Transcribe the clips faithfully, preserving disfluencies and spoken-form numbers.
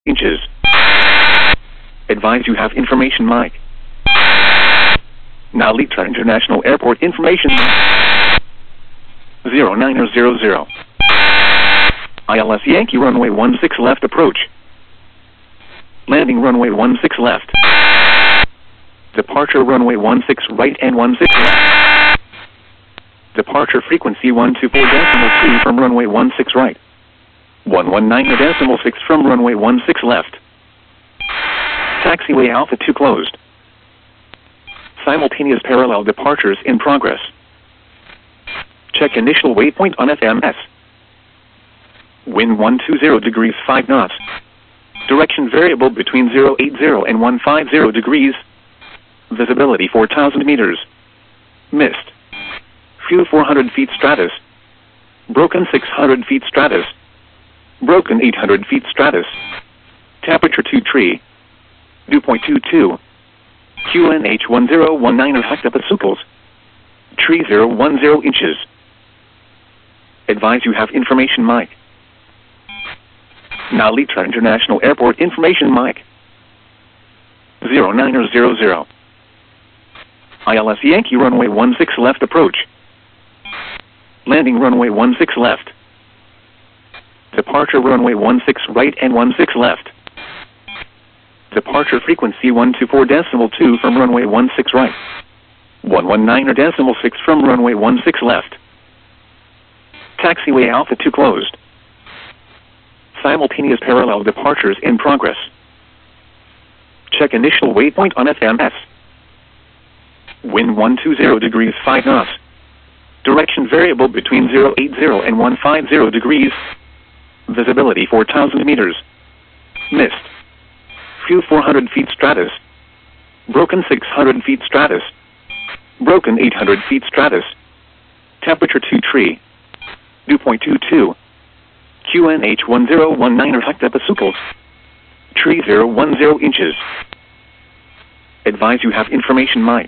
inches. Advise you have information mic. Now Litra International Airport information zero nine zero zero. I L S Yankee runway one six left approach. Landing runway one six left. Departure runway one six right and one six left. Departure frequency one two four decimal two from runway one six right. one one nine decimal six from runway one six left. Taxiway Alpha two closed. Simultaneous parallel departures in progress. Check initial waypoint on F M S. Wind one two zero degrees five knots. Direction variable between zero eight zero and one five zero degrees. Visibility four thousand meters. Mist. Fuel four hundred feet stratus. Broken six hundred feet stratus. Broken eight hundred feet stratus. Temperature two tree. Dew point two two. Q N H one zero one nine hectopascals. Tree zero one zero inches. Advise you have information mic. Now Litra International Airport information mic. zero nine zero zero. I L S Yankee runway one six left approach. Landing runway one six left. Departure runway one six right and one six left. Departure frequency one two four decimal two from runway one six right. one one nine decimal six from runway one six left. Taxiway Alpha two closed. Simultaneous parallel departures in progress. Check initial waypoint on F M S. Wind one two zero degrees five knots. Direction variable between zero eight zero and one five zero degrees. Visibility four thousand meters. Mist. Fuel four hundred feet stratus. Broken six hundred feet stratus. Broken eight hundred feet stratus. Temperature two tree. Dew point two two. Q N H one zero one nine hectopascals. Tree zero one zero inches. Advise you have information mic.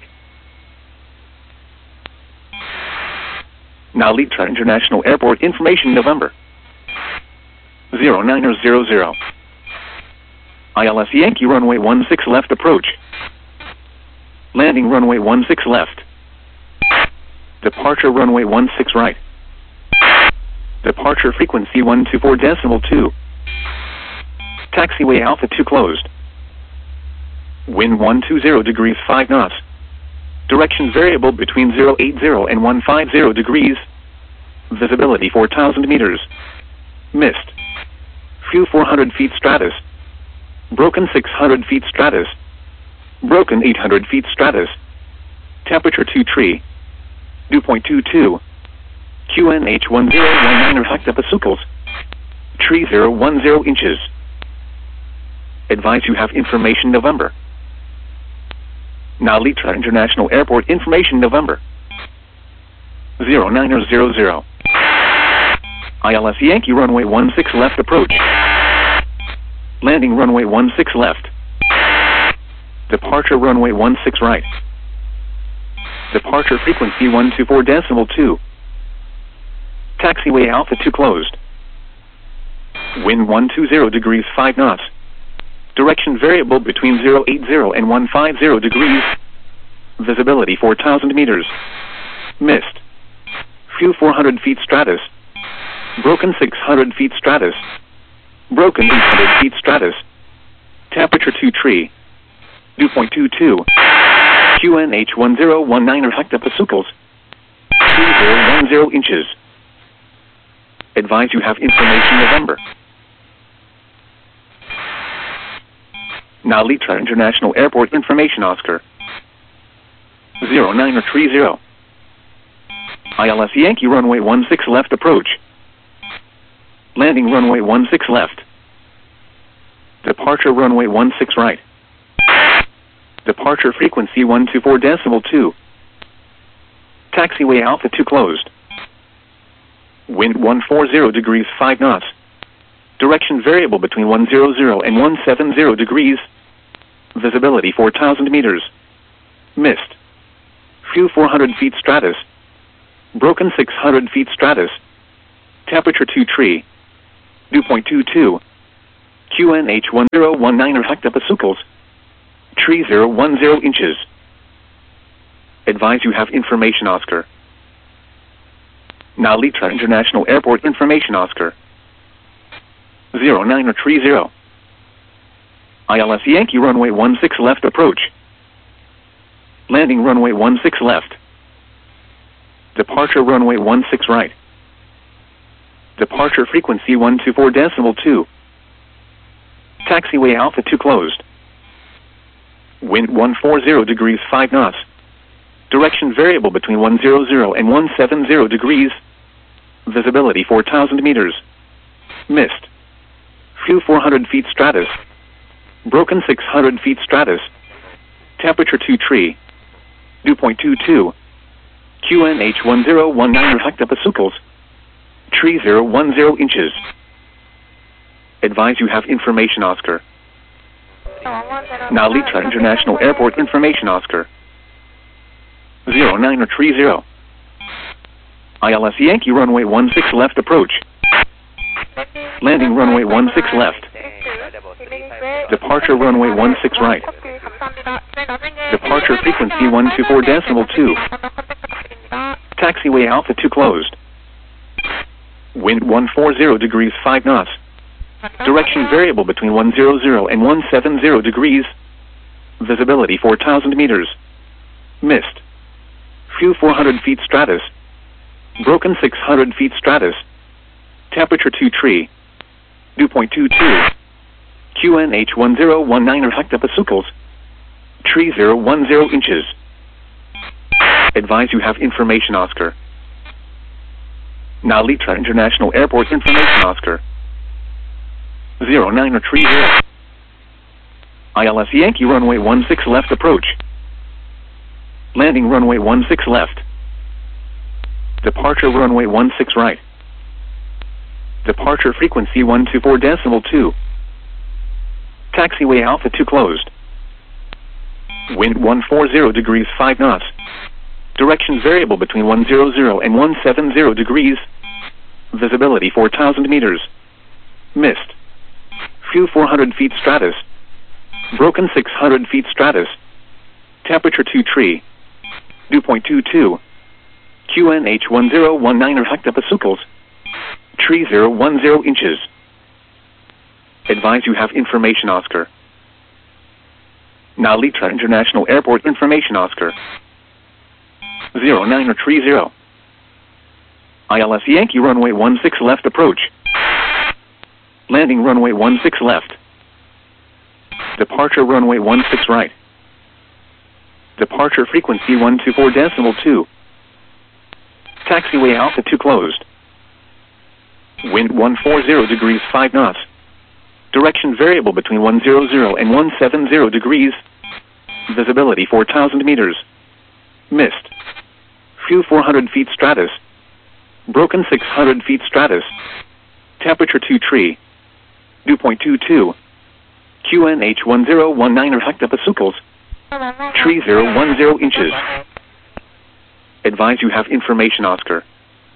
Now Litra International Airport information November. zero nine zero zero. I L S Yankee runway one six left approach. Landing runway one six left. Departure runway one six right. Departure frequency one two four decimal two. Taxiway Alpha two closed. Wind one two zero degrees five knots. Direction variable between zero eight zero and one five zero degrees. Visibility four thousand meters. Mist. Fuel four hundred feet stratus. Broken six hundred feet stratus. Broken eight hundred feet stratus. Temperature two tree. Dew point two two. Q N H one zero one nine hectopascals. Tree zero one zero inches. Advise you have information November. Now Litra International Airport information November. zero nine zero zero. I L S Yankee runway one six left approach. Landing runway one six left. Departure runway one six right. Departure frequency one two four decimal two. Taxiway Alpha two closed. Wind one two zero degrees five knots. Direction variable between zero eight zero and one five zero degrees. Visibility four thousand meters. Mist. Fuel four hundred feet stratus. Broken six hundred feet stratus. Broken eight hundred feet stratus. Temperature two tree. Dew point two two. Q N H one zero one nine hectopascals. Tree zero one zero inches. Advise you have information November. Now Litra International Airport information Oscar. zero nine three zero. I L S Yankee runway one six left approach. Landing runway one six left. Departure runway one six right. Departure frequency one two four decimal two. Taxiway Alpha two closed. Wind one four zero degrees five knots. Direction variable between one zero zero and one seven zero degrees. Visibility four thousand meters. Mist. Fuel four hundred feet stratus. Broken six hundred feet stratus. Temperature two tree. Dew point two two. Q N H one zero one nine hectopascals. Tree zero one zero inches. Advise you have information Oscar. Now Litra International Airport information Oscar. zero nine or tree zero. I L S Yankee runway one six left approach. Landing runway one six left. Departure runway one six right. Departure frequency one two four decimal two. Taxiway Alpha two closed. Wind one forty degrees five knots. Direction variable between one hundred and one seventy degrees. Visibility four thousand meters. Mist. Few four hundred feet stratus. Broken six hundred feet stratus. Temperature two tree. Dew point two two. Q N H one zero one nine hectopascals. Tree zero one zero inches. Advise you have information Oscar. Now Litra International Airport information Oscar. zero nine or tree zero. I L S Yankee runway one six left approach. Landing runway one six left. Departure runway one six right. Departure frequency one two four decimal two. Taxiway Alpha two closed. Wind one forty degrees five knots. Direction variable between one hundred and one seventy degrees. Visibility four thousand meters. Mist. Few four hundred feet stratus. Broken six hundred feet stratus. Temperature two tree. Dew point two two. Q N H one zero one nine hectopascals. Tree zero one zero inches. Advise you have information Oscar. Now Litra International Airport information Oscar. zero nine or tree zero. I L S Yankee runway one six left approach. Landing runway one six left. Departure runway one six right. Departure frequency one two four decimal two. Taxiway Alpha two closed. Wind one forty degrees five knots. Direction variable between one hundred and one seventy degrees. Visibility four thousand meters. Mist. Few four hundred feet stratus. Broken six hundred feet stratus. Temperature two tree. Dew point two two. Q N H one zero one nine hectopascals. Tree zero one zero inches. Advise you have information Oscar. Now Litra International Airport information Oscar. zero nine or tree zero. I L S Yankee runway one six left approach. Landing runway one six left. Departure runway one six right. Departure frequency one two four decimal two. Taxiway Alpha two closed. Wind one forty degrees five knots. Direction variable between one hundred and one seventy degrees. Visibility four thousand meters. Mist. Few four hundred feet stratus. Broken six hundred feet stratus. Temperature two tree. Dew point two two. Q N H one zero one nine hectopascals. Tree zero one zero inches. Advise you have information Oscar.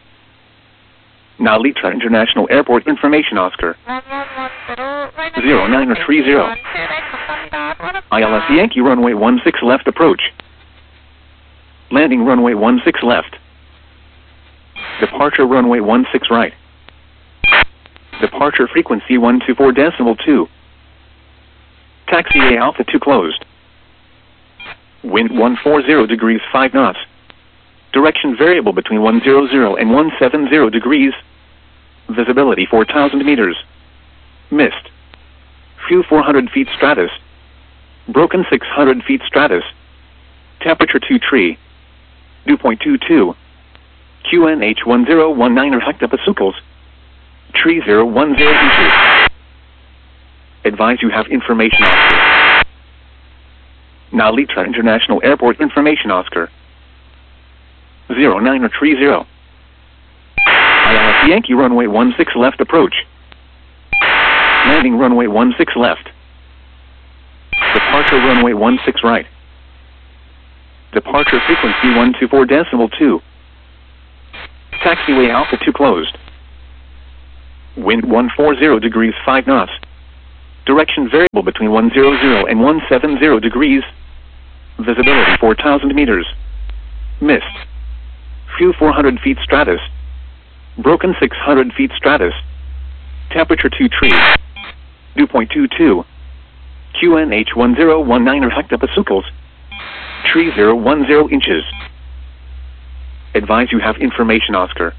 Now Litra International Airport information Oscar. zero nine or tree zero. I L S Yankee runway one six left approach. Landing runway one six left. Departure runway one six right. Departure frequency one two four decimal two. Taxiway Alpha two closed. Wind one forty degrees five knots. Direction variable between one hundred and one seventy degrees. Visibility four thousand meters. Mist. Few four hundred feet stratus. Broken six hundred feet stratus. Temperature two tree. Dew point two two. Q N H one zero one nine hectopascals. Tree zero one zero inches. Advise you have information Oscar. Now Litra International Airport information Oscar. zero nine or tree zero. I L S Yankee runway one six left approach. Landing runway one six left. Departure runway one six right. Departure frequency one two four decimal two. Taxiway Alpha two closed. Wind one forty degrees five knots. Direction variable between one hundred and one hundred seventy degrees. Visibility four thousand meters. Mist. Few four hundred feet stratus. Broken six hundred feet stratus. Temperature two trees. Dew point two two. Q N H one zero one nine hectopascals. Tree zero one zero inches. Advise you have information Oscar.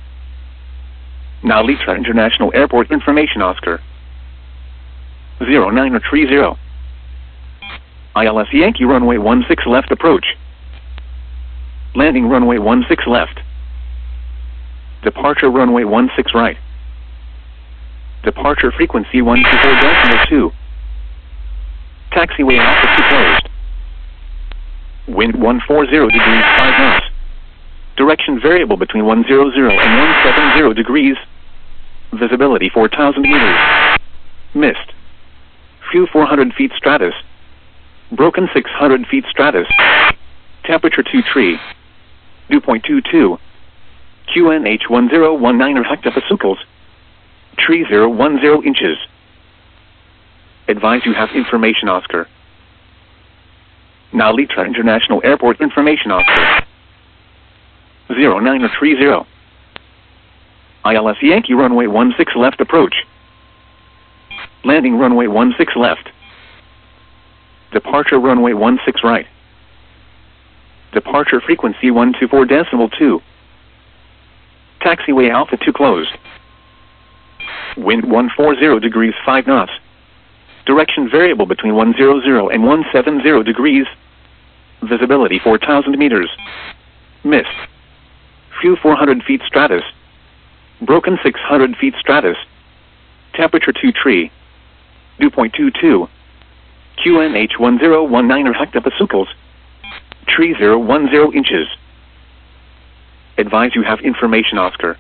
Now Litra International Airport information Oscar. zero nine or three zero. I L S Yankee runway one six left approach. Landing runway one six left. Departure runway one six right. Departure frequency one two four decimal two. Taxiway Alpha two closed. Wind one forty degrees five knots. Direction variable between one hundred and one hundred seventy degrees. Visibility four thousand meters. Mist. Few four hundred feet stratus. Broken six hundred feet stratus. Temperature two tree. Dew point two two. Q N H one zero one nine hectopascals. Tree zero one zero inches. Advise you have information Oscar. Now Litra International Airport information Oscar. zero nine or three zero. I L S Yankee runway one six left approach. Landing runway one six left. Departure runway one six right. Departure frequency one two four decimal two. Taxiway Alpha two closed. Wind one forty degrees five knots. Direction variable between one hundred and one hundred seventy degrees. Visibility four thousand meters. Mist. Few four hundred feet stratus. Broken six hundred feet stratus. Temperature two tree. Dew point two two. Q N H one zero one nine hectopascals. Tree zero one zero inches. Advise you have information Oscar.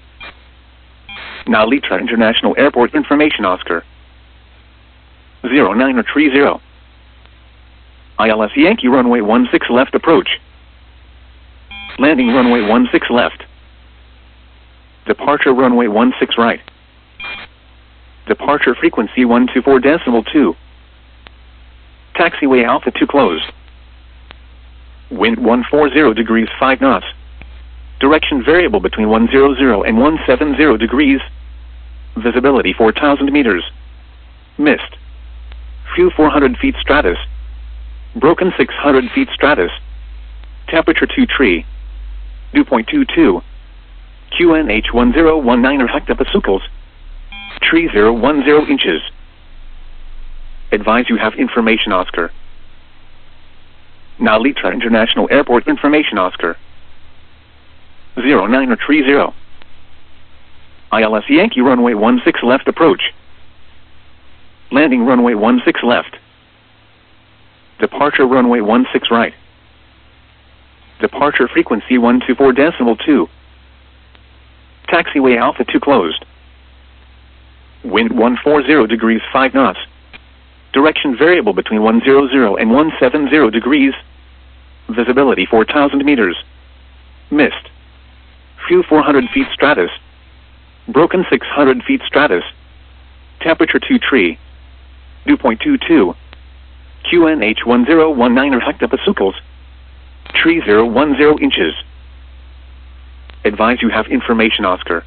Now Litra International Airport information Oscar. zero nine or three zero. I L S Yankee runway one six left approach. Landing runway one six left. Departure runway one six right. Departure frequency one two four decimal two. Taxiway Alpha two closed. Wind one forty degrees five knots. Direction variable between one hundred and one hundred seventy degrees. Visibility four thousand meters. Mist. Few four hundred feet stratus. Broken six hundred feet stratus. Temperature two tree. Dew point two two. Q N H one zero one nine hectopascals. Tree zero one zero inches. Advise you have information Oscar. Now Litra International Airport information Oscar. zero nine or three zero. I L S Yankee runway one six left approach. Landing runway one six left. Departure runway one six right. Departure frequency one two four decimal two. Taxiway Alpha two closed. Wind one forty degrees five knots. Direction variable between one hundred and one hundred seventy degrees. Visibility four thousand meters. Mist. Few four hundred feet stratus. Broken six hundred feet stratus. Temperature two tree. Dew point two two. Q N H one zero one nine hectopascals. Tree zero one zero inches. Advise you have information Oscar.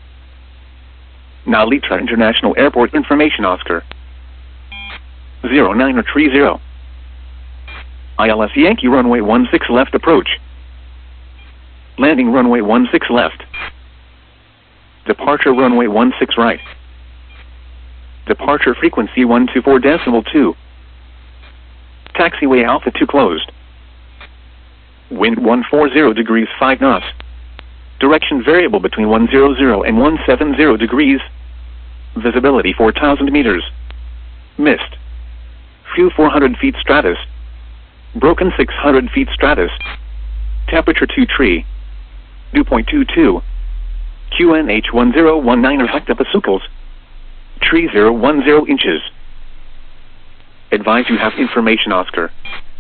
Now Litra International Airport information Oscar. zero nine or three zero. I L S Yankee runway one six left approach. Landing runway one six left. Departure runway one six right. Departure frequency one two four decimal two. Taxiway Alpha two closed. Wind one forty degrees five knots. Direction variable between one hundred and one hundred seventy degrees. Visibility four thousand meters. Mist. Few four hundred feet stratus. Broken six hundred feet stratus. Temperature two tree. Dew point two two. Q N H one zero one nine hectopascals. Tree zero one zero inches. Advise you have information Oscar.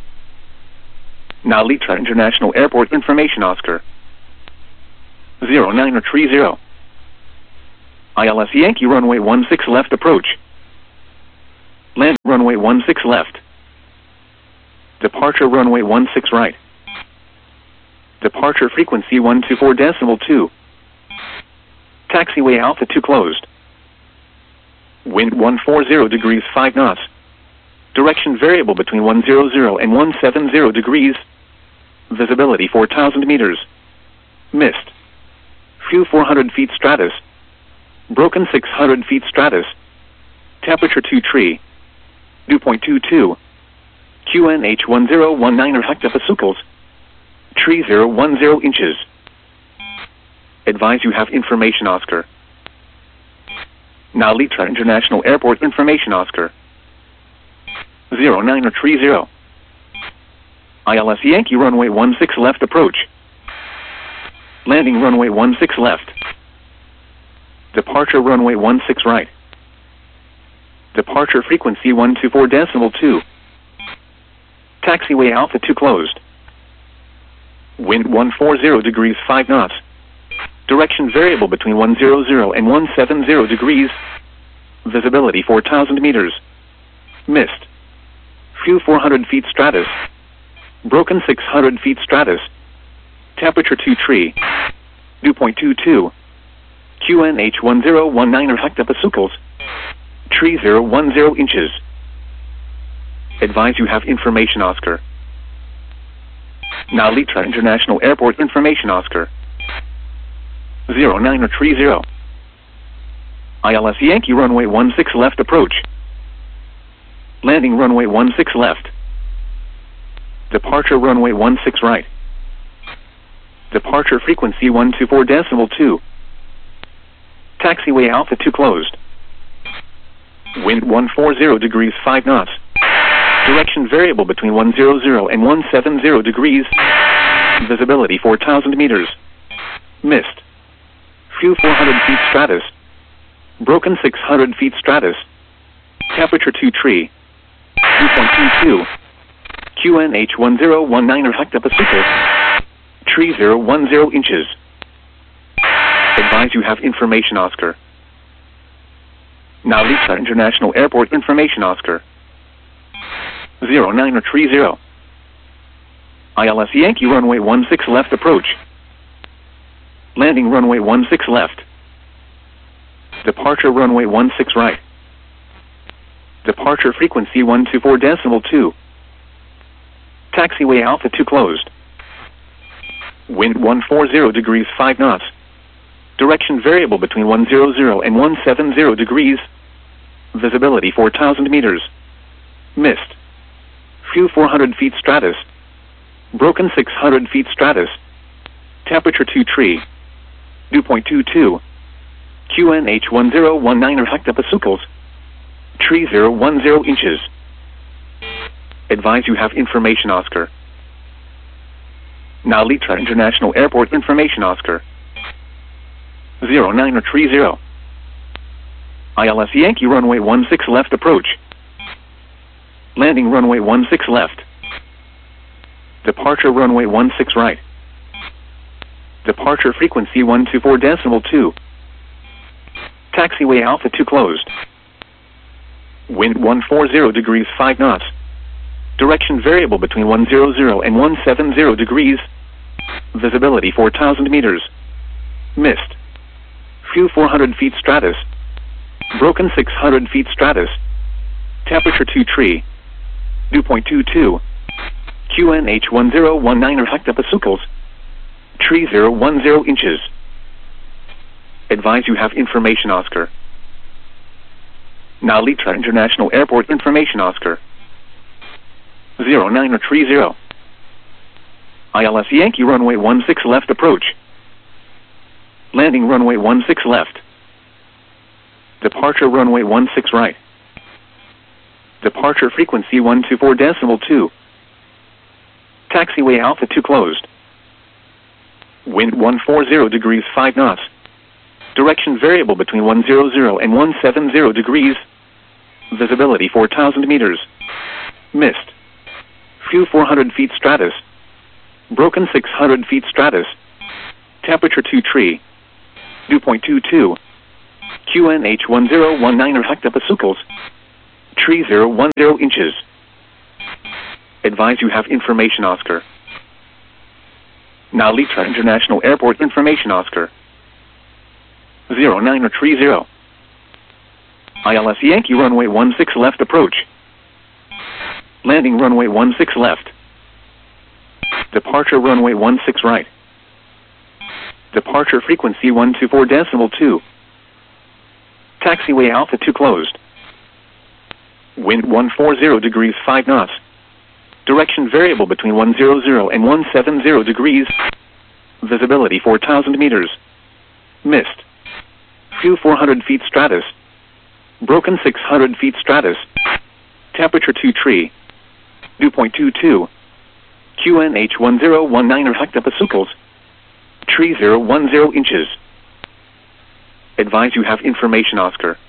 Now Litra International Airport information Oscar. zero nine or three zero. I L S Yankee runway one six left approach. runway one six left. Departure runway one six right. Departure frequency one two four decimal two. Taxiway Alpha two closed. Wind one forty degrees five knots. Direction variable between one hundred and one seventy degrees. Visibility four thousand meters. Mist. Few four hundred feet stratus. Broken six hundred feet stratus. Temperature two tree. Dew point two two. Q N H one zero one nine hectopascals. Tree zero one zero inches. Advise you have information Oscar. Now Litra International Airport information Oscar. zero nine or tree zero. I L S Yankee runway one six left approach. Landing runway one six left. Departure runway one six right. Departure frequency one two four decimal two. Taxiway Alpha two closed. Wind one forty degrees five knots. Direction variable between one hundred and one seventy degrees. Visibility four thousand meters. Mist. Few four hundred feet stratus. Broken six hundred feet stratus. Temperature two tree. Dew point two two. Q N H one zero one nine hectopascals. Tree zero one zero inches. Advise you have information Oscar. Now Litra International Airport information Oscar. zero nine or tree zero. I L S Yankee runway one six left approach. Landing runway one six left. Departure runway one six right. Departure frequency one two four decimal two. Taxiway Alpha two closed. Wind one forty degrees five knots. Direction variable between one hundred and one seventy degrees. Visibility four thousand meters. Mist. Few four hundred feet stratus. Broken six hundred feet stratus. Temperature two tree. Dew point two two. Q N H one zero one nine hectopascals. Tree zero one zero inches. Advise you have information Oscar. Now Litra International Airport information Oscar. zero nine or tree zero. I L S Yankee runway one six left approach. Landing runway one six left. Departure runway one six right. Departure frequency one two four decimal two. Taxiway Alpha two closed. Wind one forty degrees five knots. Direction variable between one hundred and one seventy degrees. Visibility four thousand meters. Mist. Few four hundred feet stratus. Broken six hundred feet stratus. Temperature two tree. Dew point two two. Q N H one zero one nine hectopascals. Tree zero one zero inches. Advise you have information Oscar. Now Litra International Airport information Oscar. zero nine or tree zero. I L S Yankee runway one six left approach. Landing runway one six left. Departure runway one six right. Departure frequency one two four decimal two. Taxiway Alpha two closed. Wind one forty degrees five knots. Direction variable between one hundred and one seventy degrees. Visibility four thousand meters. Mist. Few four hundred feet stratus. Broken six hundred feet stratus. Temperature two tree. Dew point two two. Q N H one zero one nine hectopascals. Tree zero one zero inches. Advise you have information Oscar. Now Litra International Airport information Oscar. zero nine or tree zero. I L S Yankee runway one six left approach. Landing runway one six left. Departure runway one six right. Departure frequency one two four decimal two. Taxiway Alpha two closed. Wind one forty degrees five knots. Direction variable between one hundred and one seventy degrees. Visibility four thousand meters. Mist. Few four hundred feet stratus. Broken six hundred feet stratus. Temperature two tree. Dew point two two. Q N H one zero one nine hectopascals. Tree zero one zero inches. Advise you have information Oscar. Now Litra International Airport information Oscar. zero nine or tree zero. I L S Yankee runway one six left approach. Landing runway one six left. Departure runway one six right. Departure frequency one two four decimal two. Taxiway Alpha two closed. Wind one forty degrees five knots. Direction variable between one hundred and one seventy degrees. Visibility four thousand meters. Mist. Few four hundred feet stratus. Broken six hundred feet stratus. Temperature two tree. Dew point two two. Q N H one zero one nine or hectopascals. Tree zero one zero inches. Advise you have information Oscar.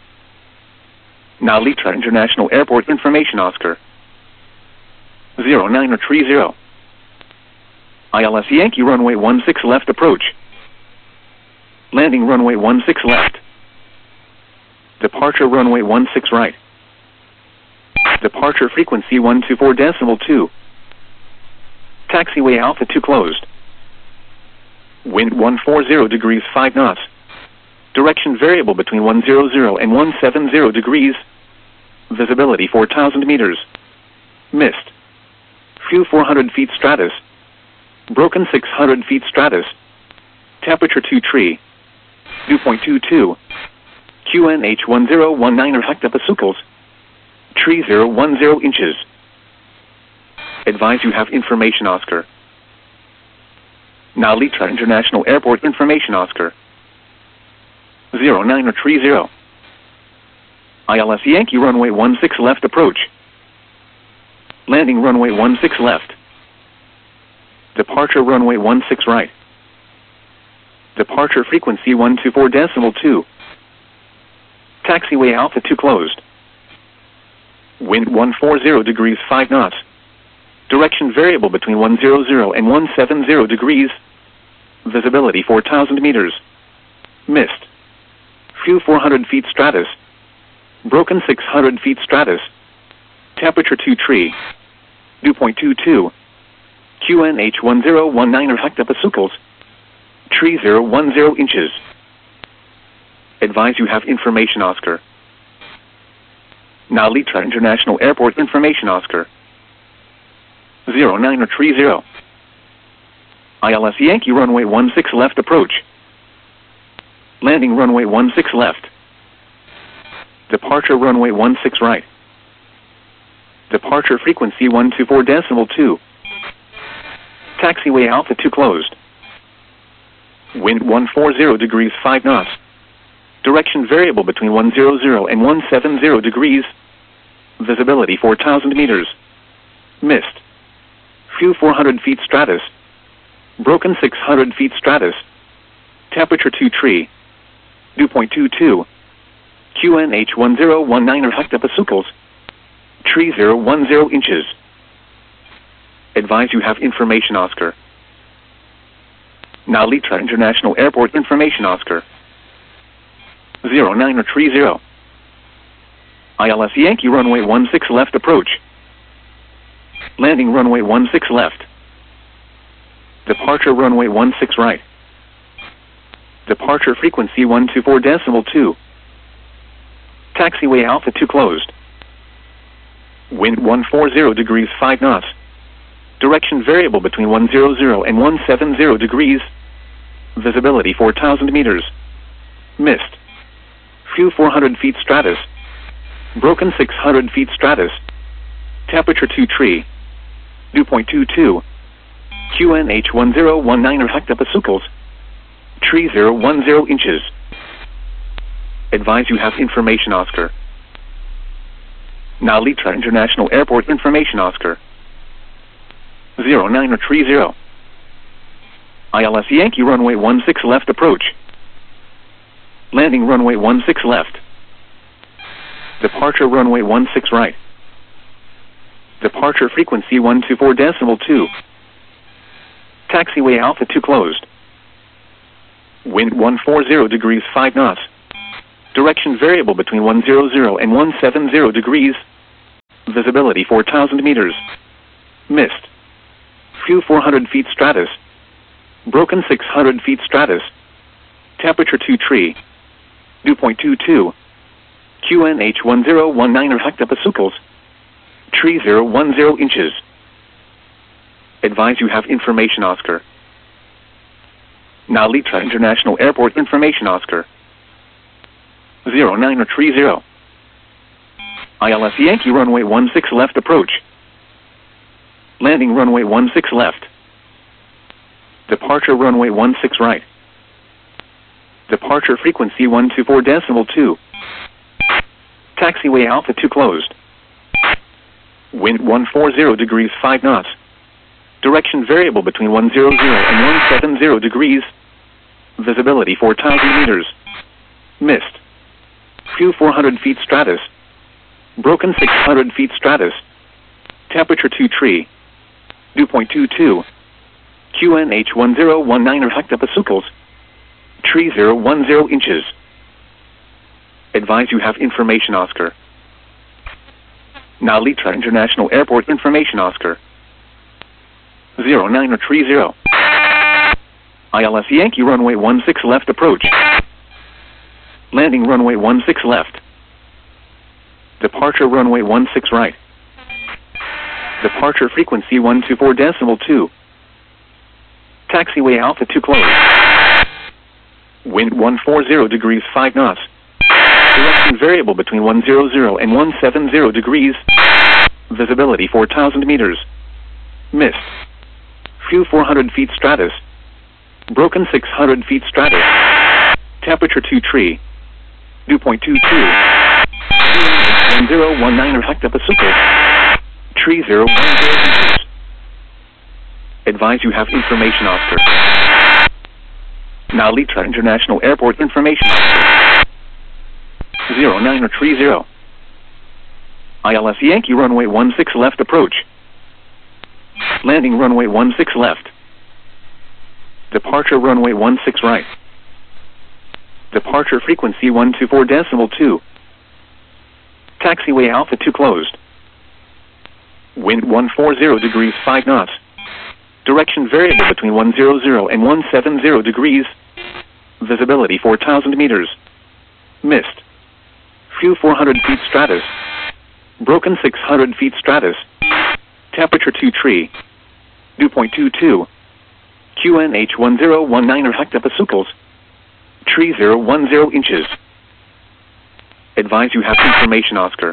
Now Litra International Airport information Oscar. zero nine or tree zero. I L S Yankee runway one six left approach. Landing runway one six left. Departure runway one six right. Departure frequency one two four decimal two. Taxiway Alpha two closed. Wind one forty degrees five knots. Direction variable between one hundred and one seventy degrees. Visibility four thousand meters. Mist. Few four hundred feet stratus. Broken six hundred feet stratus. Temperature two tree. Dew point two two. Q N H one zero one nine or hectopascals. Tree zero one zero inches. Advise you have information Oscar. Now Litra International Airport information Oscar. zero nine or tree zero. I L S Yankee runway one six left approach. Landing runway one six left. Departure runway one six right. Departure frequency one two four decimal two. Taxiway Alpha two closed. Wind one forty degrees five knots. Direction variable between one hundred and one seventy degrees. Visibility four thousand meters. Mist. Few four hundred feet stratus. Broken six hundred feet stratus. Temperature two tree. Dew point two two. Q N H one zero one nine or hectopascals. Tree zero one zero inches. Advise you have information Oscar. Now Litra International Airport information Oscar. zero nine or tree zero. I L S Yankee runway one six left approach. Landing runway one six left. Departure runway one six right. Departure frequency one two four decimal two. Taxiway Alpha two closed. Wind one forty degrees five knots. Direction variable between one hundred and one seventy degrees. Visibility four thousand meters. Mist. Few four hundred feet stratus. Broken six hundred feet stratus. Temperature two tree. Dew point two two. Q N H one zero one nine or hectopascals. Tree zero one zero inches. Advise you have information Oscar. Now Litra International Airport information Oscar. zero nine or tree zero. I L S Yankee runway one six left approach. Landing runway one six left. Departure runway one six right. Departure frequency one two four decimal two. Taxiway Alpha two closed. Wind one forty degrees five knots. Direction variable between one hundred and one seventy degrees. Visibility four thousand meters. Mist. Few four hundred feet stratus. Broken six hundred feet stratus. Temperature two tree. Dew point two two. Q N H one zero one nine or hectopascals. Tree zero one zero inches. Advise you have information Oscar. Now Litra International Airport information Oscar. zero nine or tree zero. I L S Yankee runway one six left approach. Landing runway one six left. Departure runway one six right. Departure frequency one two four decimal two. Taxiway Alpha two closed. Wind one forty degrees five knots. Direction variable between one hundred and one hundred seventy degrees. Visibility four thousand meters. Mist. Few four hundred feet stratus. Broken six hundred feet stratus. Temperature two tree. Dew point two two. Q N H one zero one nine hectopascals. Tree zero one zero inches. Advise you have information Oscar. Now Litra International Airport information Oscar. zero nine or tree zero. I L S Yankee runway one six left approach. Landing runway one six left. Departure runway one six right. Departure frequency one two four decimal two. Taxiway Alpha two closed. Wind one forty degrees five knots. Direction variable between one hundred and one hundred seventy degrees. Visibility four thousand meters. Mist. Few four hundred feet stratus. Broken six hundred feet stratus. Temperature two tree. Dew point two two. Q N H one zero one nine hectopascals. Tree zero one zero inches. Advise you have information Oscar. Now Litra International Airport information Oscar. zero nine or tree zero. I L S Yankee runway one six left approach. Landing runway one six left. Departure runway one six right. Departure frequency one two four decimal two. Taxiway Alpha two closed. Wind one forty degrees five knots. Direction variable between one hundred and one hundred seventy degrees. Visibility four thousand meters. Mist. Few four hundred feet stratus. Broken six hundred feet stratus. Temperature two tree. Dew point two two. one zero one nine hectopascals. Tree zero one zero inches. Advise you have information Oscar. Now Litra International Airport information Oscar. zero nine or tree zero. I L S Yankee runway one six left approach. Landing runway one six left. Departure runway one six right. Departure frequency one two four decimal two. Taxiway Alpha two closed. Wind one forty degrees five knots. Direction variable between one hundred and one hundred seventy degrees. Visibility four thousand meters. Mist. Few four hundred feet stratus. Broken six hundred feet stratus. Temperature two tree. Dew point two two. Q N H one zero one nine hectopascals. Tree zero one zero inches. Advise you have information Oscar.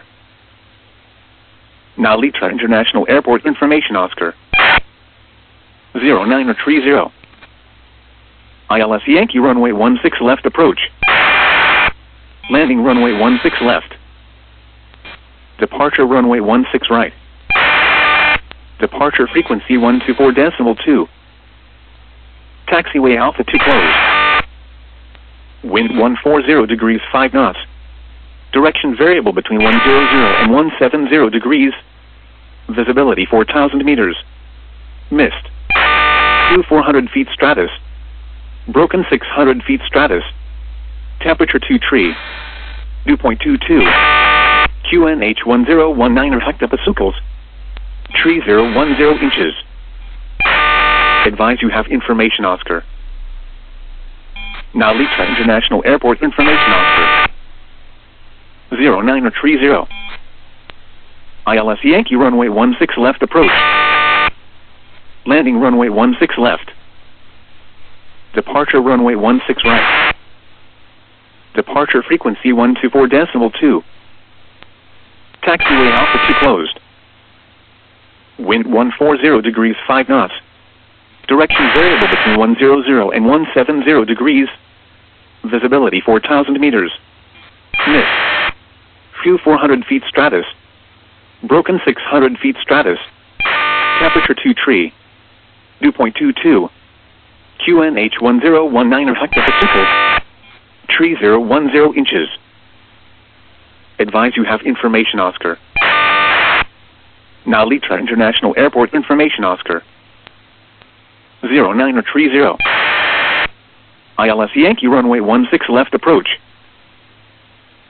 Now Litra International Airport information Oscar. zero nine or tree zero. I L S Yankee runway one six left approach. Landing runway one six left. Departure runway one six right. Departure frequency one two four decimal two. Taxiway Alpha two closed. Wind one forty degrees five knots. Direction variable between one hundred and one hundred seventy degrees. Visibility four thousand meters. Mist. Few four hundred feet stratus. Broken six hundred feet stratus. Temperature two tree. Dew point two two. Q N H one zero one nine hectopascals. Tree zero one zero inches. Advise you have information Oscar. Now Litra International Airport information Oscar. zero nine or tree zero. I L S Yankee runway one six left approach. Landing runway one six left. Departure runway one six right. Departure frequency one two four decimal two. Taxiway Alpha two closed. Wind one forty degrees five knots. Direction variable between one hundred and one hundred seventy degrees. Visibility four thousand meters. Mist. Few four hundred feet stratus. Broken six hundred feet stratus. Temperature two tree. Dew point two two. Q N H one zero one nine hectopascals. Tree zero one zero inches. Advise you have information Oscar. Now Litra International Airport information Oscar. zero nine or tree zero. I L S Yankee runway one six left approach.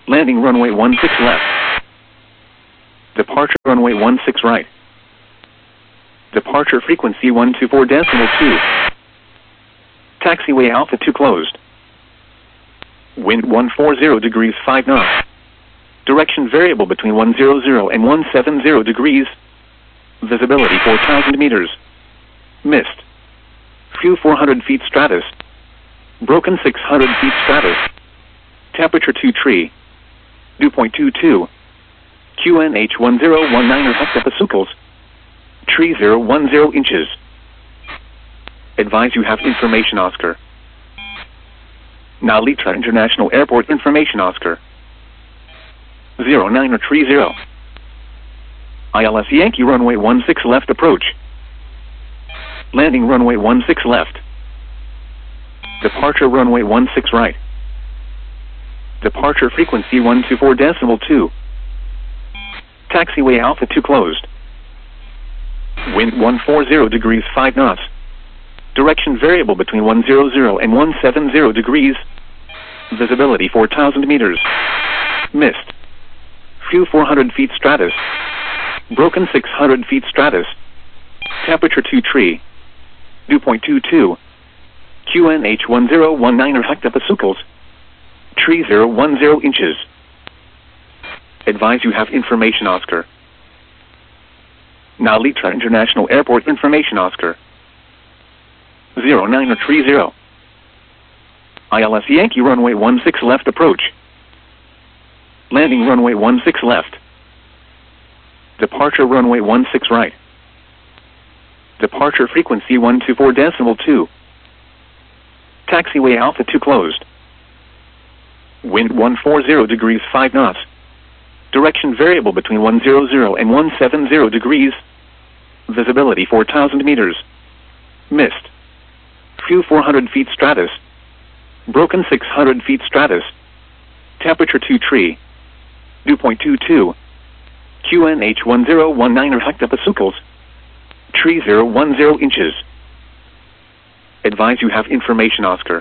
Landing runway one six left. Departure runway one six right. Departure frequency one two four decimal two. Taxiway Alpha two closed. Wind one forty degrees five knots. Direction variable between one hundred and one seventy degrees. Visibility four thousand meters. Mist. Few four hundred feet stratus. Broken six hundred feet stratus. Temperature two tree. Dew point two two. Q N H one zero one nine hectopascals. Tree zero one zero inches. Advise you have information Oscar. Now Litra International Airport information Oscar. zero nine or three zero. I L S Yankee runway one six left approach. Landing runway one six left. Departure runway one six right. Departure frequency one two four decimal two. Taxiway Alpha two closed. Wind one forty degrees five knots. Direction variable between one hundred and one seventy degrees. Visibility four thousand meters. Mist. Few four hundred feet stratus. Broken six hundred feet stratus. Temperature two tree. Dew point two two. Q N H one zero one nine hectopascals. Tree zero one zero inches. Advise you have information Oscar. Now Litra International Airport information Oscar. zero nine or three zero. I L S Yankee runway one six left approach. Landing runway one six left. Departure runway one six right. Departure frequency one two four decimal two. Taxiway Alpha two closed. Wind one forty degrees five knots. Direction variable between one hundred and one seventy degrees. Visibility four thousand meters. Mist. Few four hundred feet stratus. Broken six hundred feet stratus. Temperature two tree. Dew point two two. Q N H one zero one nine hectopascals. Tree zero one zero inches. Advise you have information Oscar.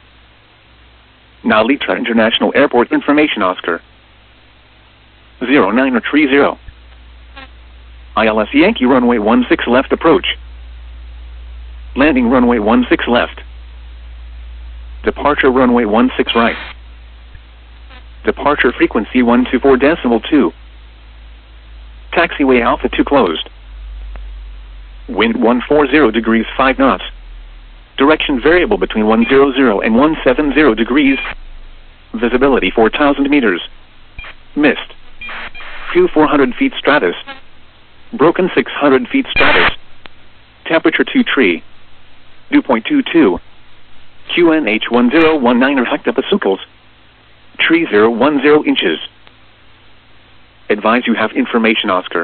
Now Litra International Airport information Oscar. zero nine or three zero. I L S Yankee runway one six left approach. Landing runway one six left. Departure runway one six right. Departure frequency one two four decimal two. Taxiway Alpha two closed. Wind one forty degrees five knots. Direction variable between one hundred and one seventy degrees. Visibility four thousand meters. Mist. Few four hundred feet stratus. Broken six hundred feet stratus. Temperature two tree. Dew point two two. Q N H one zero one nine hectopascals. Tree zero one zero inches. Advise you have information Oscar.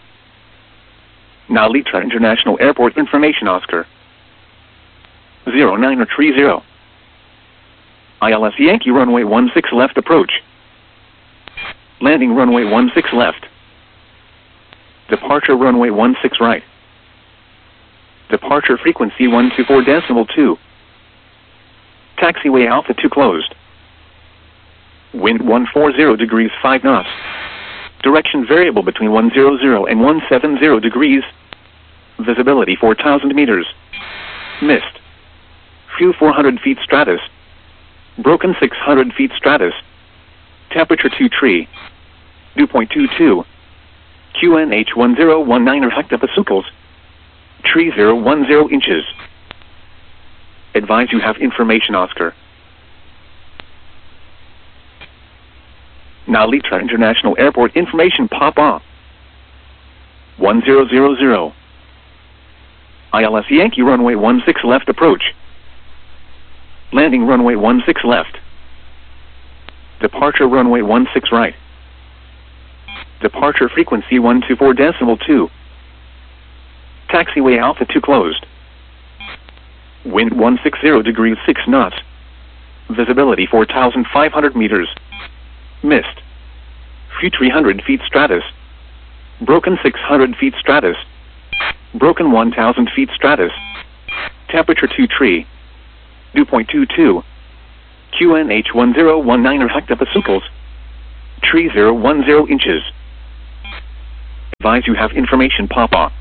Now Litra International Airport information Oscar. zero nine or three zero. I L S Yankee runway one six left approach. Landing runway one six left. Departure runway one six right. Departure frequency one two four decimal two. Taxiway Alpha two closed. Wind one forty degrees five knots. Direction variable between one hundred and one seventy degrees. Visibility four thousand meters. Mist. Few four hundred feet stratus. Broken six hundred feet stratus. Temperature two tree. Dew point two two. Q N H one zero one nine hectopascals. Tree zero one zero inches. Advise you have information Oscar. Now Litra International Airport information pop on. one zero zero zero. I L S Yankee runway one six left approach. Landing runway one six left. Departure runway one six right. Departure frequency one two four decimal two. Taxiway Alpha two closed. Wind one sixty degrees six knots. Visibility four thousand five hundred meters. Mist. Few three hundred feet stratus. Broken six hundred feet stratus. Broken one thousand feet stratus. Temperature two tree. Dew point two two. Q N H one zero one nine hectopascals. Tree zero one zero inches. Advise you have information pop on.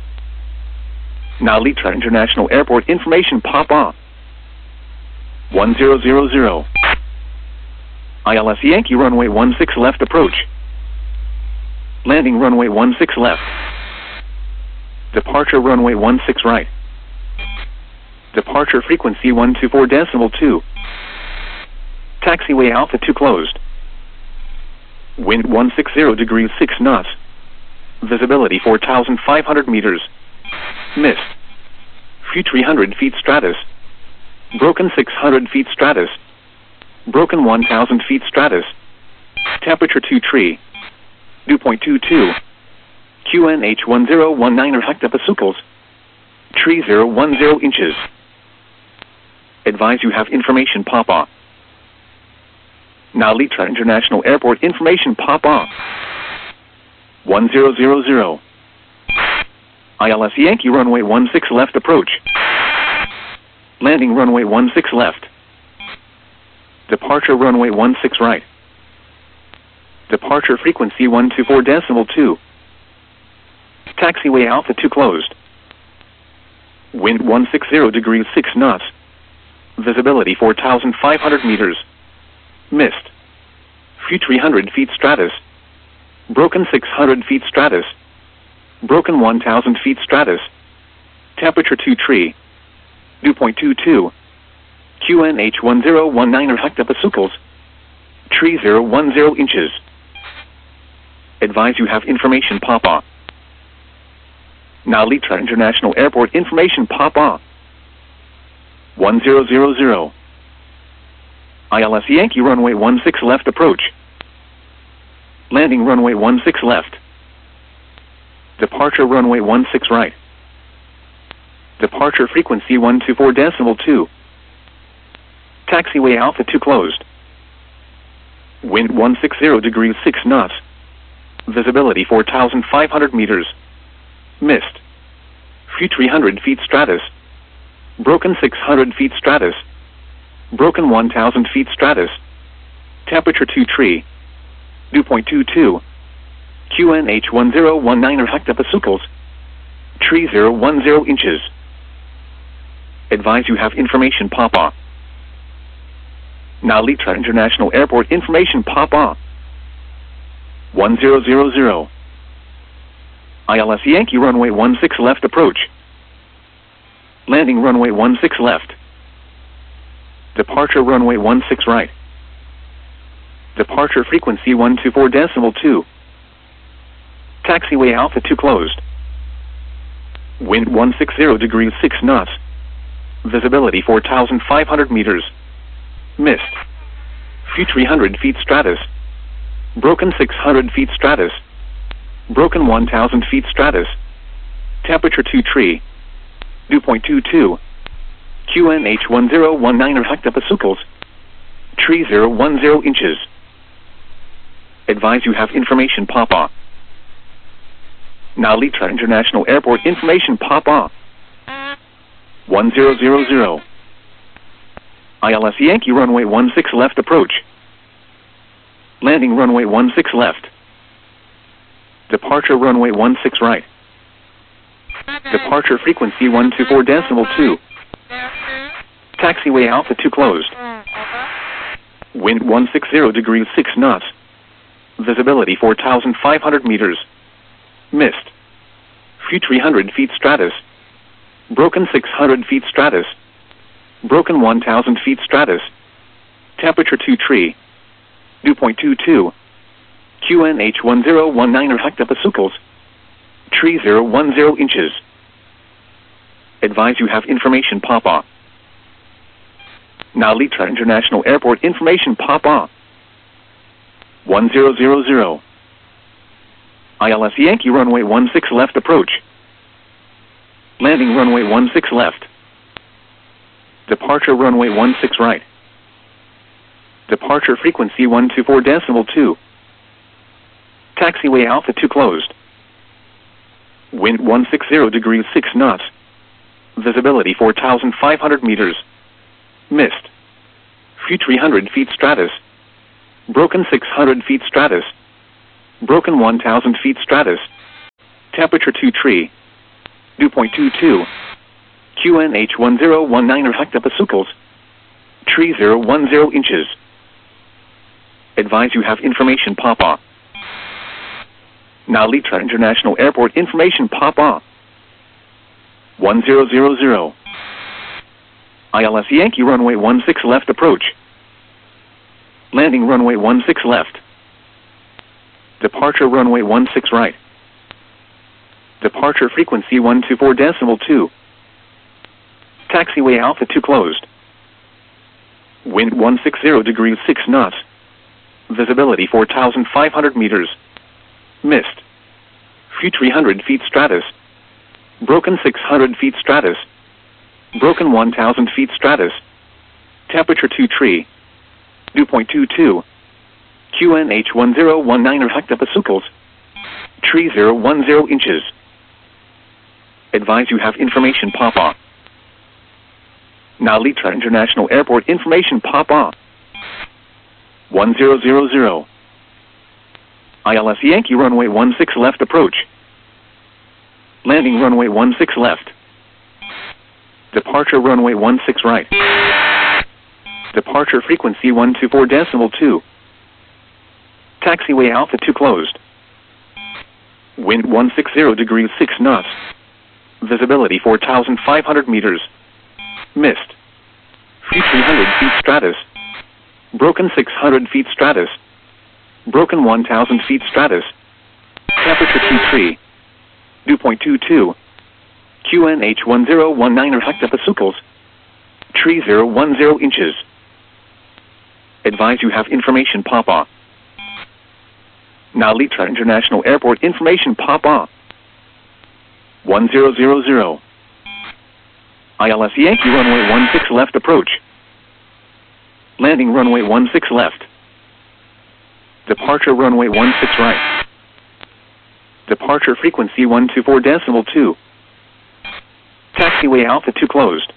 Narita International Airport information pop on. one zero zero zero. I L S Yankee runway one six left approach. Landing runway one six left. Departure runway one six right. Departure frequency one two four decimal two. Taxiway Alpha two closed. Wind one sixty degrees six knots. Visibility four thousand five hundred meters. Mist. Few three hundred feet stratus. Broken six hundred feet stratus. Broken one thousand feet stratus. Temperature two tree. Dew point two two. Q N H one zero one nine or hectopascals. Tree zero one zero inches. Advise you have information pop on. Narita International Airport information pop on. one zero zero zero. I L S Yankee runway one six left approach. Landing runway one six left. Departure runway one six right. Departure frequency one two four decimal two. Taxiway Alpha two closed. Wind one sixty degrees six knots. Visibility four thousand five hundred meters. Mist. Few three hundred feet stratus. Broken six hundred feet stratus. Broken one thousand feet stratus. Temperature two tree. Dew point two two. Q N H one zero one nine or hectopascals. Tree zero one zero inches. Advise you have information pop on. Narita International Airport information pop on. one zero zero zero. I L S Yankee runway one six left approach. Landing runway one six left. Departure runway one six right. Departure frequency one two four decimal two. Taxiway Alpha two closed. Wind one sixty degrees six knots. Visibility four thousand five hundred meters. Mist. Few three hundred feet stratus. Broken six hundred feet stratus. Broken one thousand feet stratus. Temperature two tree. Dew point two two. Q N H one zero one nine or hectopascals. Tree zero one zero inches. Advise you have information pop on. Narita International Airport information pop on. one zero zero zero. I L S Yankee runway one six left approach. Landing runway one six left. Departure runway one six right. Departure frequency one two four decimal two. Taxiway Alpha two closed. Wind one sixty degrees six knots. Visibility four thousand five hundred meters. Mist. Few three hundred feet stratus. Broken six hundred feet stratus. Broken one thousand feet stratus. Temperature two tree. Dew point two two. Q N H one zero one nine or hectopascals. Tree zero one zero inches. Advise you have information pop on. Narita International Airport information pop on. one zero zero zero. I L S Yankee runway one six left approach. Landing runway one six left. Departure runway one six right. Departure frequency one two four decimal two. Taxiway Alpha two closed. Wind one sixty degrees six knots. Visibility four thousand five hundred meters. Mist. Few three hundred feet stratus. Broken six hundred feet stratus. Broken one thousand feet stratus. Temperature two tree. Dew point two two. Q N H one zero one nine or hectopascals. Tree zero one zero inches. Advise you have information pop on. Narita International Airport information pop on. one zero zero zero. I L S Yankee runway one six left approach. Landing runway one six left. Departure runway one six right. Departure frequency one two four decimal two. Taxiway Alpha two closed. Wind one sixty degrees six knots. Visibility four thousand five hundred meters. Mist. Few three hundred feet stratus. Broken six hundred feet stratus. Broken one thousand feet stratus. Temperature two tree. Dew point two two. Q N H one zero one nine hectopascals. Tree zero one zero inches. Advise you have information Papa. Now Litra International Airport information Papa. one zero zero zero. I L S Yankee runway one six left approach. Landing runway one six left. Departure runway one six right. Departure frequency one two four decimal two. Taxiway Alpha two closed. Wind one sixty degrees six knots. Visibility four thousand five hundred meters. Mist. Few three hundred feet stratus. Broken six hundred feet stratus. Broken one thousand feet stratus. Temperature two tree. Dew point two two. Q N H one zero one nine hectopascals. Tree zero one zero inches. Advise you have information Papa. Now Litra International Airport information Papa. one zero zero zero. I L S Yankee runway one six left approach. Landing runway one six left. Departure runway one six right. Departure frequency one two four decimal two. Taxiway Alpha two closed. Wind one sixty degrees six knots. Visibility four thousand five hundred meters. Mist. Few three hundred feet stratus. Broken six hundred feet stratus. Broken one thousand feet stratus. Temperature two tree. Dew point two two. Q N H one zero one nine hectopascals. Tree zero one zero inches. Advise you have information Papa. Now Litra International Airport information Papa. one zero zero zero. I L S Yankee runway one six left approach. Landing runway one six left. Departure runway one six right. Departure frequency one two four decimal two. Taxiway Alpha two closed.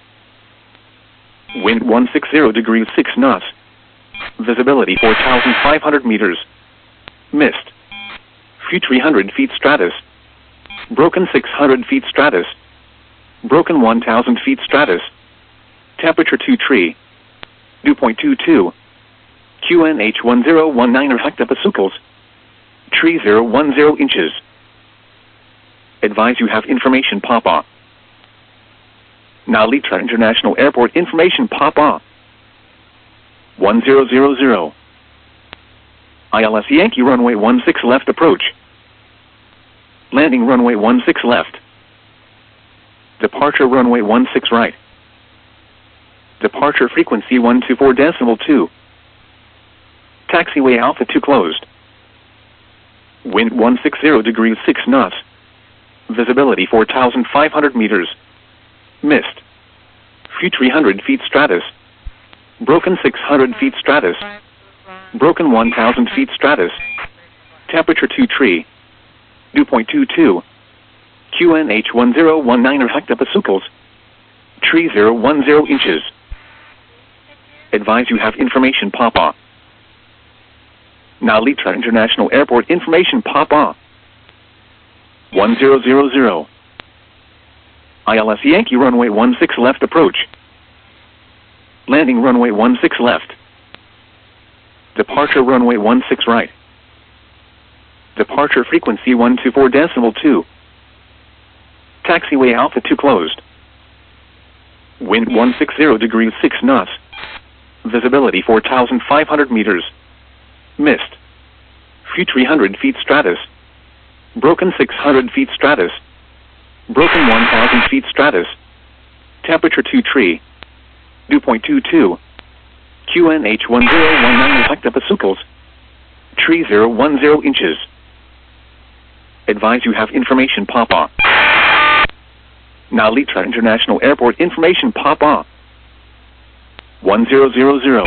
Wind one sixty degrees six knots. Visibility four thousand five hundred meters. Mist. Few three hundred feet stratus. Broken six hundred feet stratus. Broken one thousand feet stratus. Temperature two tree. Dew point two two. Q N H one zero one nine hectopascals. Tree zero one zero inches. Advise you have information Papa. Now Litra International Airport information Papa. one zero zero zero. I L S Yankee runway one six left approach. Landing runway one six left. Departure runway one six right. Departure frequency one two four decimal two. Taxiway Alpha two closed. Wind one sixty degrees six knots. Visibility four thousand five hundred meters. Mist. Few three hundred feet stratus. Broken six hundred feet stratus. Broken one thousand feet stratus. Temperature two tree. Dew point two two. Q N H one zero one nine hectopascals. Tree zero one zero inches. Advise you have information Papa. Now Litra International Airport information Papa. one zero zero zero. I L S Yankee runway one six left approach. Landing runway one six left. Departure runway one six right. Departure frequency one two four decimal two. Taxiway Alpha two closed. Wind one sixty degrees six knots. Visibility four thousand five hundred meters. Mist. Few three hundred feet stratus. Broken six hundred feet stratus. Broken one thousand feet stratus. Temperature two tree. Dew point two two. Q N H one zero one nine hectopascals. Tree zero one zero inches. Advise you have information Papa. Now Litra International Airport information Papa. one zero zero zero.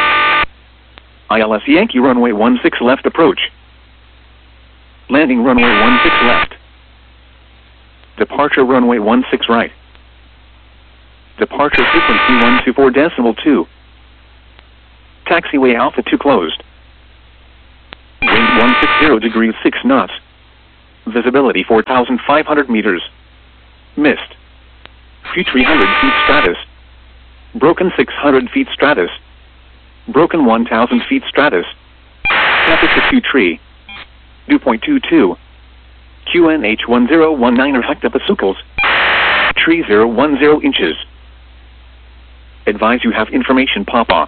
I L S Yankee runway one six left approach. Landing runway one six left. Departure runway one six right. Departure frequency one two four decimal two. Taxiway Alpha two closed. Wind one sixty degrees six knots. Visibility four thousand five hundred meters. Mist. View three hundred feet stratus. Broken six hundred feet stratus. Broken one thousand feet stratus. Temperature two tree. Dew point two two. Q N H one zero one nine hectopascals. Tree zero one zero inches. Advise you have information Papa.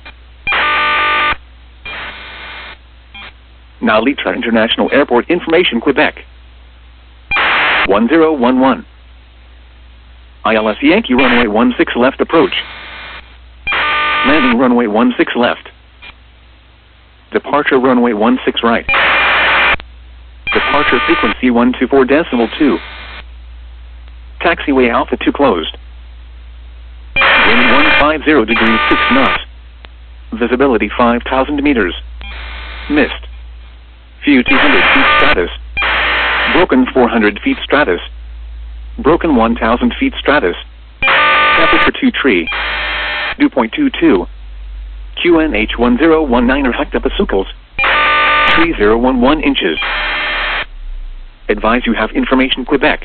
Now Litra International Airport information Quebec. one zero one one. I L S Yankee runway one six left approach. Landing runway one six left. Departure runway one six right. Departure frequency one two four decimal two. Taxiway Alpha two closed. Wind one fifty degrees six knots. Visibility five thousand meters. Mist. View two hundred feet stratus. Broken four hundred feet stratus. Broken one thousand feet stratus. Temperature two tree. Dew point two two. Q N H one zero one nine hectopascals. Tree zero one one inches. Advise you have information Quebec.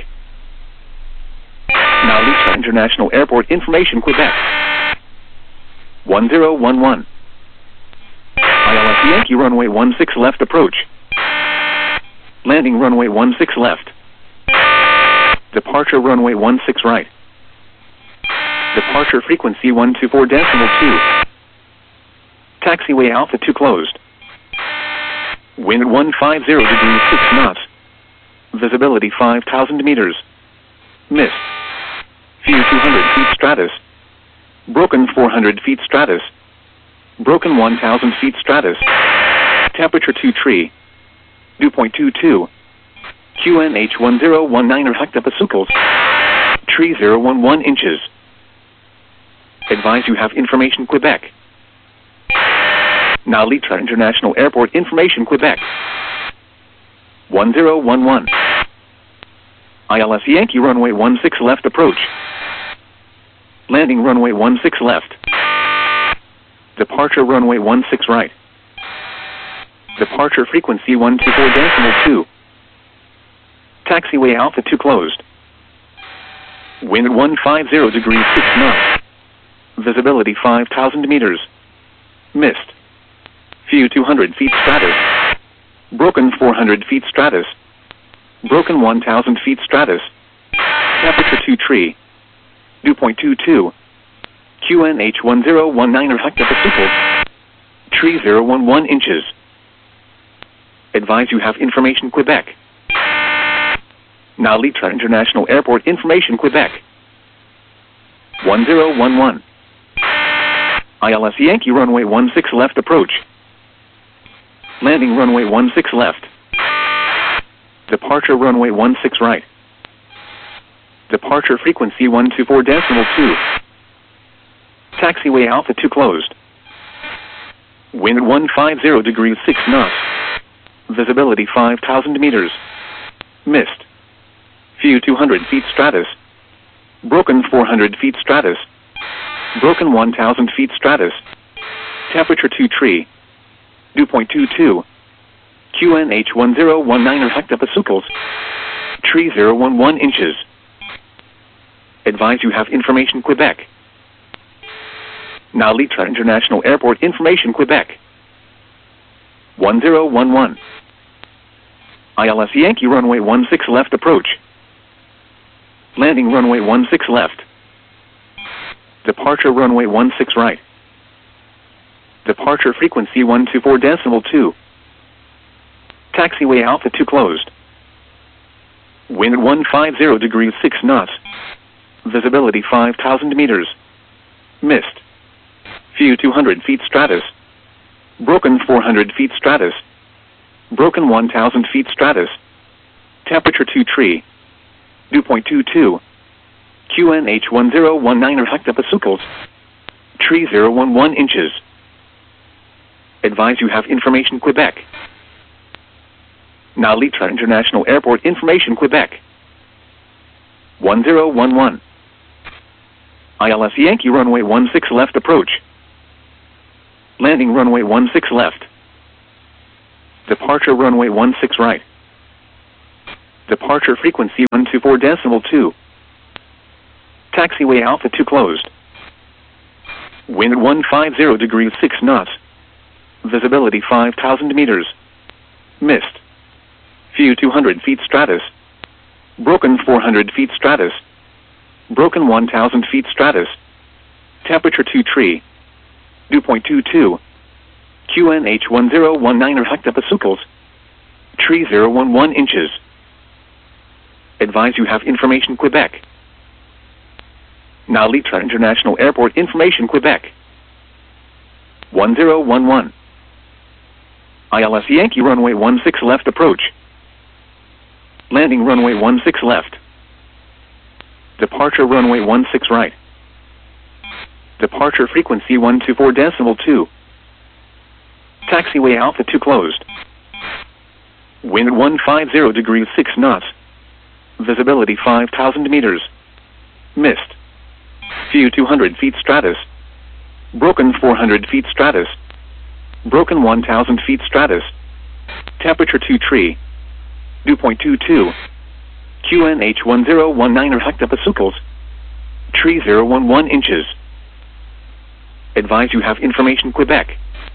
Now Litra International Airport information Quebec. one zero one one. I L S Yankee runway one six left approach. Landing runway one six left. Departure runway one six right. Departure frequency one two four decimal two. Taxiway Alpha two closed. Wind one fifty degrees six knots. Visibility five thousand meters. Mist. View two hundred feet stratus. Broken four hundred feet stratus. Broken one thousand feet stratus. Temperature two tree. Dew point two two. Q N H one zero one nine hectopascals. Tree zero one one inches. Advise you have information Quebec. Now Litra International Airport information Quebec. one zero one one. I L S Yankee runway one six left approach. Landing runway one six left. Departure runway one six right. Departure frequency one two four decimal two. Taxiway Alpha two closed. Wind one fifty degrees six knots. Visibility five thousand meters. Mist. View two hundred feet stratus. Broken four hundred feet stratus. Broken one thousand feet stratus. Temperature two tree. Dew point two two. Q N H one zero one nine hectopascals. Tree zero one one inches. Advise you have information Quebec. Now Litra International Airport information Quebec. one zero one one. I L S Yankee runway one six left approach. Landing runway one six left. Departure runway one six right. Departure frequency one two four decimal two. Taxiway Alpha two closed. Wind one fifty degrees six knots. Visibility five thousand meters. Mist. View two hundred feet stratus. Broken four hundred feet stratus. Broken one thousand feet stratus. Temperature two tree. Dew point two two. Q N H one zero one nine hectopascals. Tree zero one one inches. Advise you have information Quebec. Now Litra International Airport information Quebec. one zero one one. I L S Yankee runway one six left approach. Landing runway one six left. Departure runway one six right. Departure frequency one two four decimal two. Taxiway Alpha two closed. Wind one fifty degrees six knots. Visibility five thousand meters. Mist. View two hundred feet stratus. Broken four hundred feet stratus. Broken one thousand feet stratus. Temperature two tree. Dew point two two. Q N H one zero one nine hectopascals. Tree zero one one inches. Advise you have information Quebec. Now Litra International Airport information Quebec. one zero one one. I L S Yankee runway one six left approach. Landing runway one six left. Departure runway one six right. Departure frequency one two four decimal two. Taxiway Alpha two closed. Wind one five zero degrees six knots. Visibility five thousand meters. Mist. View two hundred feet stratus. Broken four hundred feet stratus. Broken one thousand feet stratus. Temperature two tree. Dew point two two. Q N H one zero one nine hectopascals. Tree zero one one inches. Advise you have information Quebec. Now Litra International Airport information Quebec. one zero one one. I L S Yankee runway one six left approach. Landing runway one six left. Departure runway one six right. Departure frequency one two four decimal two. Taxiway Alpha two closed. Wind one five zero degrees six knots. Visibility five thousand meters. Mist. View two hundred feet stratus. Broken four hundred feet stratus. Broken one thousand feet stratus. Temperature two tree. Dew point two two. Q N H one zero one nine hectopascals. Tree zero one one inches. Advise you have information Quebec.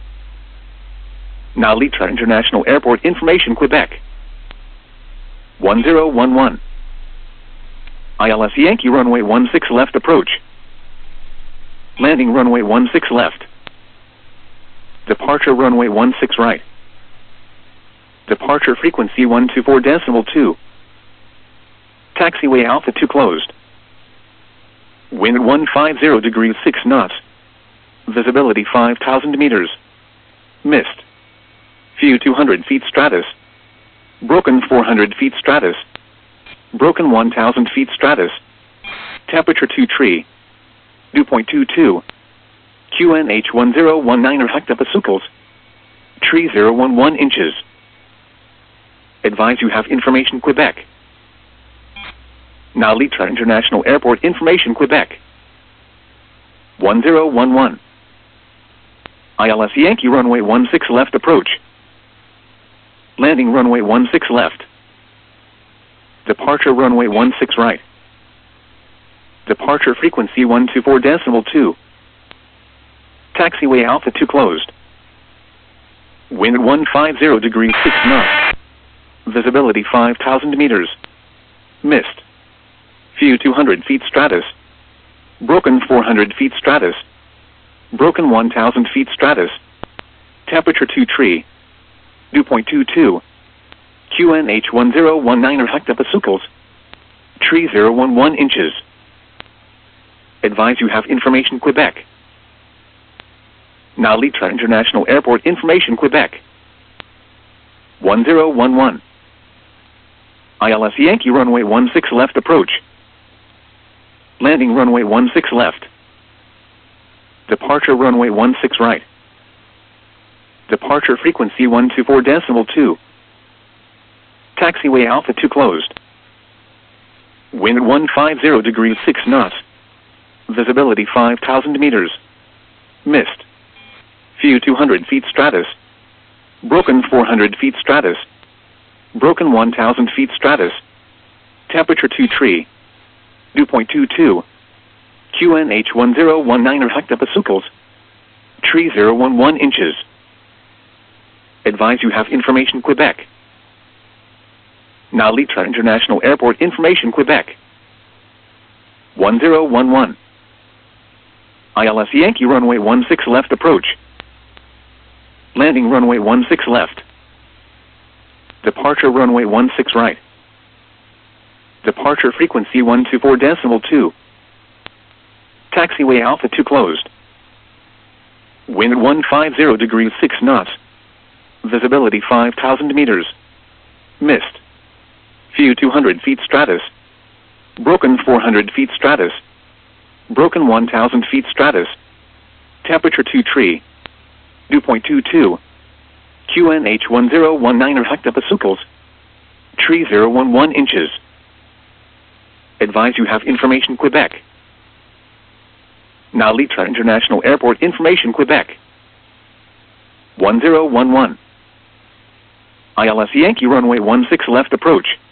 Now Litra International Airport information Quebec. one zero one one. I L S Yankee runway one six left approach. Landing runway one six left. Departure runway one six right. Departure frequency one two four decimal two. Taxiway Alpha two closed. Wind one five zero degrees six knots. Visibility five thousand meters. Mist. View two hundred feet stratus. Broken four hundred feet stratus. Broken one thousand feet stratus. Temperature two tree. Dew point two two. Q N H one zero one nine hectopascals. Tree zero one one inches. Advise you have information Quebec. Now Litra International Airport information Quebec. one zero one one. I L S Yankee runway one six left approach. Landing runway one six left. Departure runway one six right. Departure frequency one two four decimal two. Taxiway Alpha two closed. Wind one five zero degrees six knots. Visibility five thousand meters. Mist. View two hundred feet stratus. Broken four hundred feet stratus. Broken one thousand feet stratus. Temperature two tree. Dew point two two. Q N H one zero one nine hectopascals. Tree zero one one inches. Advise you have information Quebec. Now Litra International Airport information Quebec. one zero one one. I L S Yankee runway one six left approach. Landing runway one six left. Departure runway one six right. Departure frequency one two four decimal two. Taxiway Alpha two closed. Wind one five zero degrees six knots. Visibility five thousand meters. Mist. View two hundred feet stratus. Broken four hundred feet stratus. Broken one thousand feet stratus. Temperature two tree. Dew point two two. Q N H one zero one nine hectopascals. Tree zero one one inches. Advise you have information Quebec. Now Litra International Airport information Quebec. one zero one one. I L S Yankee runway one six left approach. Landing runway one six left. Departure runway one six right. Departure frequency one two four decimal two. Taxiway Alpha two closed. Wind one five zero degrees six knots. Visibility five thousand meters. Mist. View two hundred feet stratus. Broken four hundred feet stratus. Broken one thousand feet stratus. Temperature two tree. Dew point two two. Q N H one zero one nine hectopascals. Tree zero one one inches. Advise you have information Quebec. Now Litra International Airport information Quebec. one zero one one. I L S Yankee runway one six left approach.